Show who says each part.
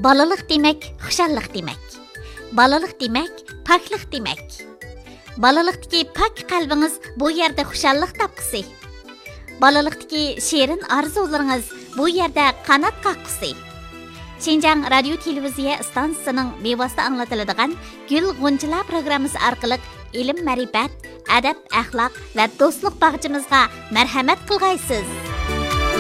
Speaker 1: Balaliq demək xuşalliq demək. Balaliq demək poklik demək. Balaliqdagi pok qalbingiz bu yerda xuşalliq topqisi. Balaliqdagi shirin orzularingiz bu yerda qanot qoqqisi. Şinjan Radio Televiziya stansiyasining bevosita anglatiladigan Gul G'unchalar programmasi orqali ilm, ma'rifat, adab, axloq va do'stlik bag'chimizga marhamat qilg'aysiz.